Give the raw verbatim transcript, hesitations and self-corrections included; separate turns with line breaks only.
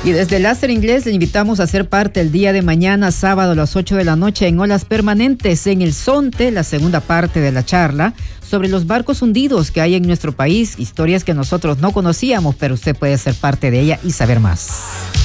Y desde Láser Inglés le invitamos a ser parte el día de mañana, sábado a las ocho de la noche, en Olas Permanentes, en el Zonte, la segunda parte de la charla sobre los barcos hundidos que hay en nuestro país, historias que nosotros no conocíamos, pero usted puede ser parte de ella y saber más.